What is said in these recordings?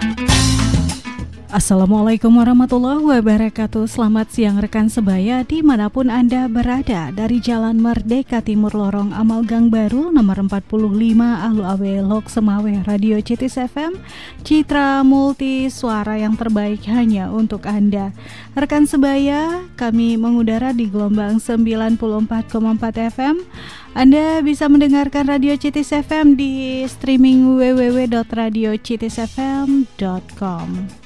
Assalamualaikum warahmatullahi wabarakatuh. Selamat siang rekan sebaya dimanapun Anda berada. Dari Jalan Merdeka Timur Lorong Amal Gang Baru nomor 45 Ahlu Awe Lok Semawe, Radio Citis FM, Citra Multi Suara yang terbaik hanya untuk Anda. Rekan sebaya, kami mengudara di gelombang 94,4 FM. Anda bisa mendengarkan Radio Citis FM di streaming www.radiocitisfm.com.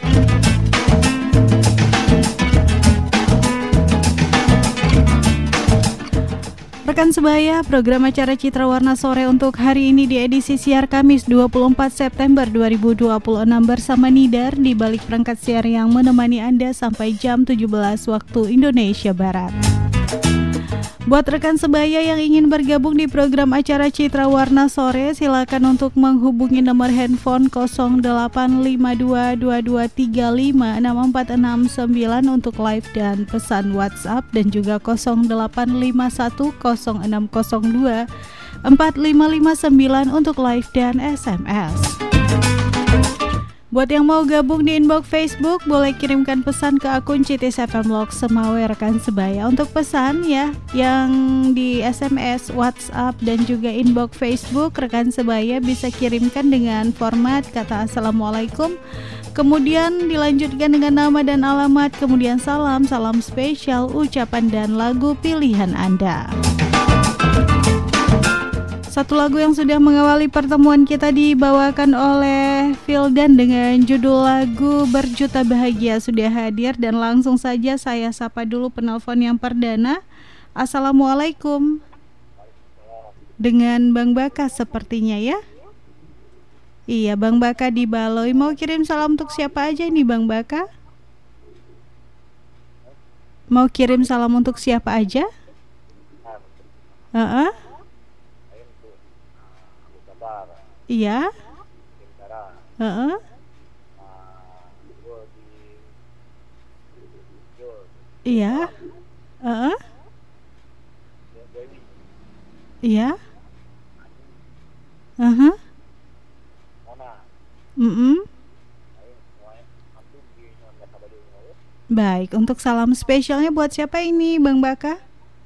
Rekan sebaya, program acara Citra Warna Sore untuk hari ini di edisi siar Kamis 24 September 2026 bersama Nidar di balik perangkat siar yang menemani Anda sampai jam 17 waktu Indonesia Barat. Buat rekan sebaya yang ingin bergabung di program acara Citra Warna Sore, silakan untuk menghubungi nomor handphone 085222356469 untuk live dan pesan WhatsApp, dan juga 085160024559 untuk live dan SMS. Buat yang mau gabung di inbox Facebook, boleh kirimkan pesan ke akun Citis FM Lok Semawe rekan sebaya. Untuk pesan ya, yang di SMS, WhatsApp, dan juga inbox Facebook, rekan sebaya bisa kirimkan dengan format kata Assalamualaikum, kemudian dilanjutkan dengan nama dan alamat, kemudian salam spesial, ucapan, dan lagu pilihan Anda. Satu lagu yang sudah mengawali pertemuan kita dibawakan oleh Vildan dengan judul lagu Berjuta Bahagia sudah hadir, dan langsung saja saya sapa dulu penelpon yang perdana. Assalamualaikum. Dengan Bang Baka sepertinya ya. Iya, Bang Baka di Baloi. Mau kirim salam untuk siapa aja nih Bang Baka? Mau kirim salam untuk siapa aja? Iya. Iya. Iya. Baik, untuk salam spesialnya buat siapa ini Bang Baka?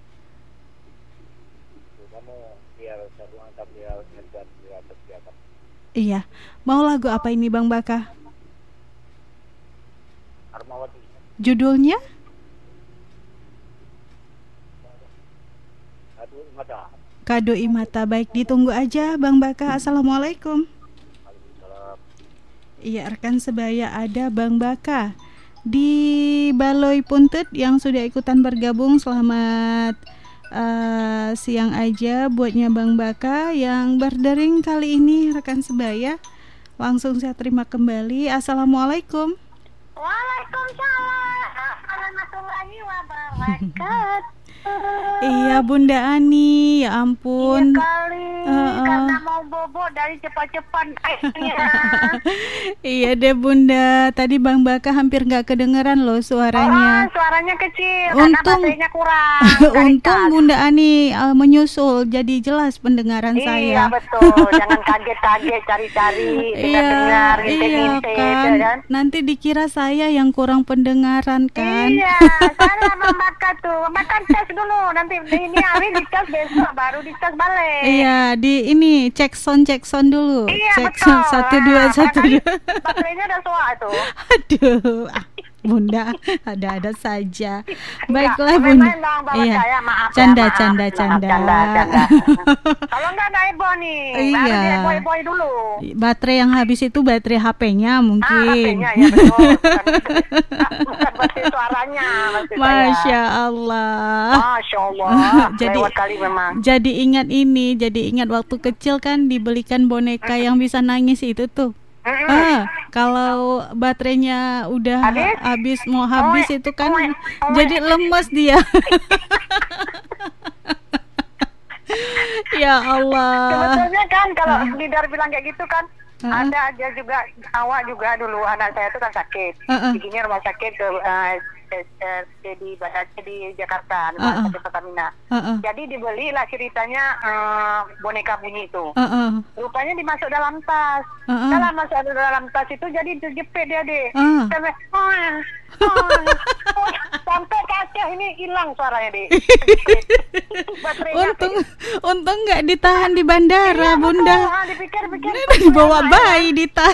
Iya, mau lagu apa ini Bang Baka? Armawati. Judulnya? Kado Imata. Baik, ditunggu aja Bang Baka. Assalamualaikum. Iya, rekan sebaya, ada Bang Baka di Baloi Puntut yang sudah ikutan bergabung. Selamat siang aja buatnya Bang Baka yang berdering kali ini rekan sebaya. Langsung saya terima kembali. Assalamualaikum. Waalaikumsalam warahmatullahi wabarakatuh. Iya Bunda Ani, ya ampun. Iya kali, karena mau bobo dari cepat-cepat kayaknya. Iya deh Bunda, tadi Bang Baka hampir gak kedengeran loh suaranya. Suaranya kecil, untung, karena baterainya kurang. Untung Bunda Ani menyusul, jadi jelas pendengaran saya. Iya betul, jangan kaget-kaget cari-cari, kita dengar, ngintip-ngintip kan? Nanti dikira saya yang kurang pendengaran kan. Iya, salah Bang Baka tuh. Baka tes dulu, nanti ini hari dites besok baru dites balik. Iya, di ini cek sound dulu. Iya, cek betul. 1 2 1 2. Baterainya udah tua tuh. Aduh, Bunda, ada-ada saja. Baiklah Bunda. Iya, canda. Kalau enggak Ebo nih, iya. baru Ebo dulu. Baterai yang habis itu baterai HP-nya mungkin. HP-nya ya betul. Bukan baterai suaranya. Masya Allah. Lewat kali memang. Jadi ingat waktu kecil kan dibelikan boneka yang bisa nangis itu tuh. Kalau baterainya udah habis itu kan jadi lemes dia. Ya Allah. Sebetulnya kan kalau Lidar bilang kayak gitu kan, Ada aja juga, awak juga dulu anak saya itu kan sakit. Giginya rumah sakit di Jakarta, rumah sakit Pertamina. Jadi dibelilah ceritanya boneka bunyi itu. Rupanya dimasuk dalam tas. Kalau masuk dalam tas itu jadi terjepit dia deh. Sampai kaca ini hilang suaranya deh. Untung nggak ditahan di bandara, Bunda. Dipikir-pikir dibawa bayi di tas.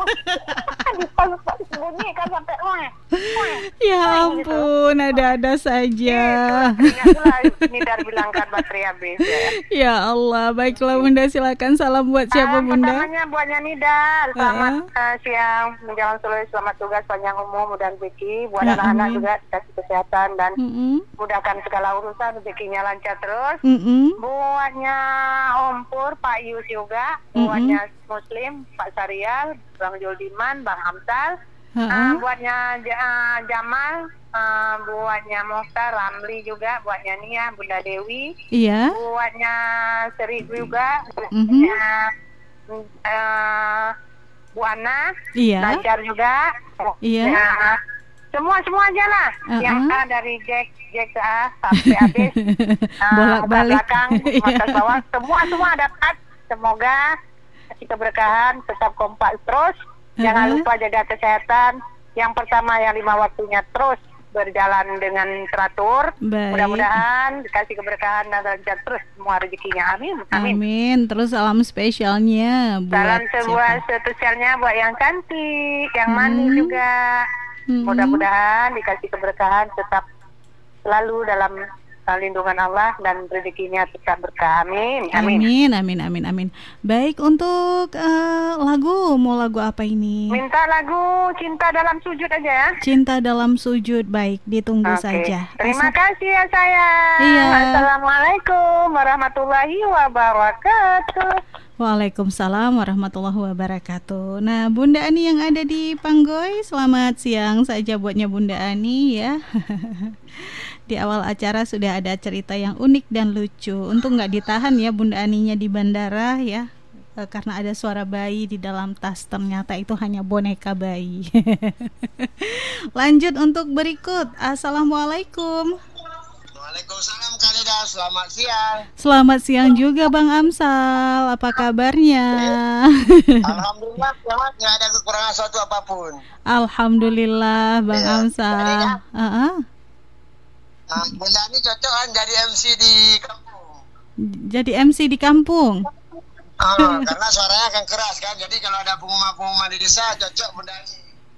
Bunyi kan sampai ya ampun, ada-ada saja. Nidar bilangkan baterai habis. Ya Allah, baiklah Bunda, silakan salam buat siapa Bunda? Pertamanya buatnya Nidar. Selamat siang, menjelang selamat tugas panjang umur dan rezeki. Buat anak-anak juga dikasih kesehatan dan mudahkan segala urusan, rezekinya lancar terus. Buatnya Om Pur, Pak Yus juga. Buatnya Muslim, Pak Sarial, Bang Juldiman, Bang Amsal. Buatnya Jamal, buatnya Mohtar, Ramli juga, buatnya Nia, Bunda Dewi. Iya. Buatnya Seri juga, buatnya Bu Ana, Najar juga. Iya. Semua aja lah. Yang A dari Jack A sampai habis. Bolak-balik. Belakang, atas bawah, semua dapat. Semoga kasih keberkahan, tetap kompak terus. Jangan lupa jaga kesehatan. Yang pertama yang 5 waktunya terus berjalan dengan teratur. Mudah-mudahan dikasih keberkahan dan lancar terus semua rezekinya. Amin. Amin. Terus salam spesialnya buat salam spesialnya buat yang cantik, yang manis juga. Mudah-mudahan dikasih keberkahan, tetap selalu dalam lindungan Allah dan rezekinya tetap berkah. Amin. Amin. Baik, untuk lagu, mau lagu apa ini? Minta lagu Cinta Dalam Sujud aja ya. Cinta Dalam Sujud, baik, ditunggu saja. Terima kasih ya sayang. Iya. Assalamualaikum warahmatullahi wabarakatuh. Waalaikumsalam warahmatullahi wabarakatuh. Nah, Bunda Ani yang ada di Panggoy, selamat siang saja buatnya Bunda Ani ya. Di awal acara sudah ada cerita yang unik dan lucu. Untung nggak ditahan ya Bunda Aninya di bandara ya, karena ada suara bayi di dalam tas. Ternyata itu hanya boneka bayi. Lanjut untuk berikut. Assalamualaikum. Waalaikumsalam Kak Nida, selamat siang. Selamat siang juga Bang Amsal, apa kabarnya? Alhamdulillah, selamat, nggak ada kekurangan suatu apapun. Alhamdulillah Bang Amsal. Bunda ini cocok kan jadi MC di kampung. Jadi MC di kampung? Karena suaranya kan keras kan, jadi kalau ada pengumuman di desa cocok Bunda ini.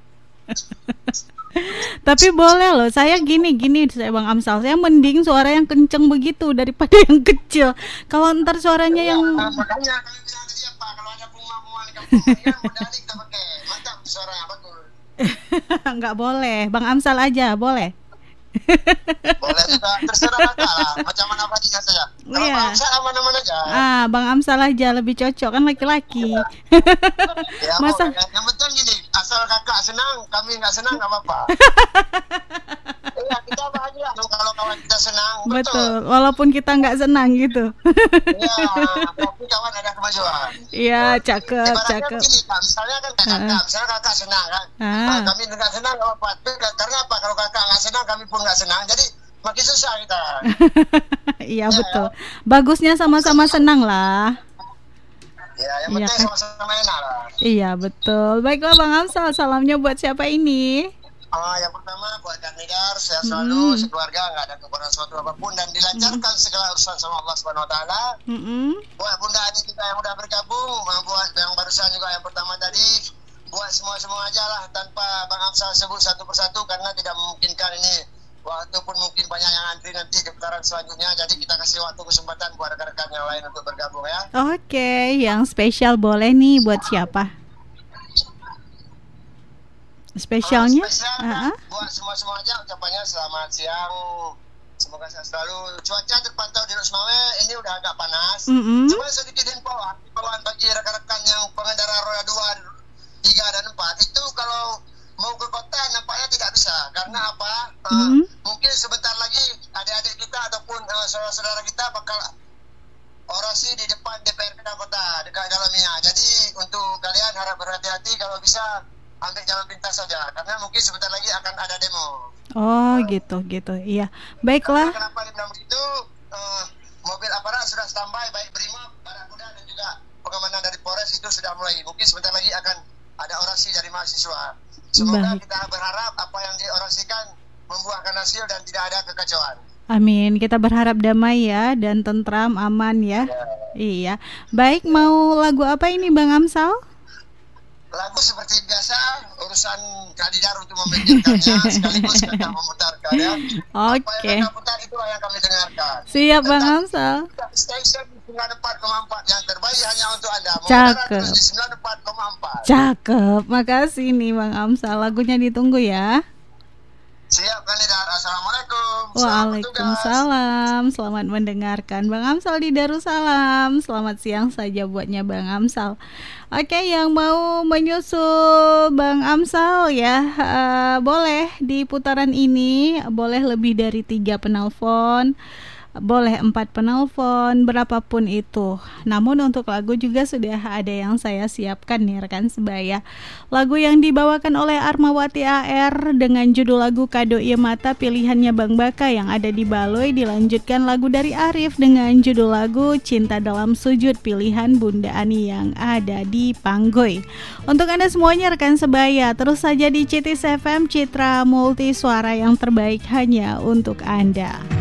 Tapi boleh loh, saya gini saya Bang Amsal, saya mending suara yang kenceng begitu daripada yang kecil. Kalau ntar suaranya yang makanya kami bilang tadi apa, kalau ada pengumuman di kampung ya Bunda ini kita pakai, mantap suaranya bagus. Nggak boleh, Bang Amsal aja boleh. Boleh juga, terserah lah, macam mana saja saja. Kalau Bang Amsal aman-aman aja. Bang Amsal aja lebih cocok, kan laki-laki. Ya, masa yang penting gini, asal kakak senang, kami nggak senang nggak apa-apa. Iya, kita bahagia kalau kawan kita senang. Betul, walaupun kita nggak senang gitu. Iya, tapi kawan ada kemajuan. Iya, cakep. Gini, misalnya kan misalnya kakak senang kan, kami nggak senang nggak apa-apa. Karena apa? Kalau kakak nggak senang, kami pun nggak senang. Jadi makin susah kita. Iya betul. Bagusnya sama-sama senang lah. Ya, yang penting sama-sama enak lah. Iya betul. Baiklah Bang Amsal, salamnya buat siapa ini? Yang pertama buat Kak Nidar, sehat selalu, sekeluarga nggak ada kekurangan suatu apapun dan dilancarkan segala urusan sama Allah Subhanahu Wa Taala. Buat Bunda Ani kita yang udah bergabung, buat yang barusan juga yang pertama tadi, buat semua aja lah tanpa Bang Amsal sebut satu persatu karena tidak memungkinkan ini. Waktu pun mungkin banyak yang antri nanti ke putaran selanjutnya, jadi kita kasih waktu kesempatan buat rekan-rekan yang lain untuk bergabung ya. Oke, yang spesial boleh nih buat siapa? Spesialnya? Buat semua aja ucapannya selamat siang. Semoga sehat selalu. Cuaca terpantau di Rosmawe ini udah agak panas. Cuma sedikit himbauan bagi rekan-rekan yang pengendara roda 2, 3 dan 4 itu kalau mau ke kota nampaknya tidak bisa. Karena apa? Mungkin sebentar lagi adik-adik kita ataupun saudara-saudara kita bakal orasi di depan DPRD Kota dekat dalamnya. Jadi untuk kalian harap berhati-hati, kalau bisa ambil jalan pintas saja karena mungkin sebentar lagi akan ada demo. Oh gitu. Iya. Baiklah. Kenapa dibilang begitu? Mobil aparat sudah standby, baik Brimob, Barakuda dan juga pengamanan dari Polres itu sudah mulai. Mungkin sebentar lagi akan ada orasi dari mahasiswa. Semoga kita berharap apa yang diorasikan membuahkan hasil dan tidak ada kekacauan. Amin. Kita berharap damai ya dan tentram, aman ya. Iya. Baik, mau lagu apa ini Bang Amsal? Lagu seperti biasa, urusan Kadidar untuk memikirkannya sekaligus kita memutarkan ya. Oke. Apa yang kita putar itulah yang kami dengarkan. Siap Bang Amsal. Station 94,4 yang terbaik hanya untuk Anda. Cakep. 94,4. Cakep. Makasih nih Bang Amsal. Lagunya ditunggu ya. Siap Kadidar. Assalamualaikum. Waalaikumsalam. Selamat mendengarkan Bang Amsal di Darussalam. Selamat siang saja buatnya Bang Amsal. Oke, yang mau menyusul Bang Amsal ya, boleh di putaran ini, boleh lebih dari 3 penelpon, boleh 4 penelpon, berapapun itu. Namun untuk lagu juga sudah ada yang saya siapkan nih rekan sebaya. Lagu yang dibawakan oleh Armawati AR dengan judul lagu Kado Ieu Mata pilihannya Bang Baka yang ada di Baloy, dilanjutkan lagu dari Arif dengan judul lagu Cinta Dalam Sujud pilihan Bunda Ani yang ada di Panggoy. Untuk Anda semuanya rekan sebaya, terus saja di CITIS FM, Citra Multi Suara yang terbaik hanya untuk Anda.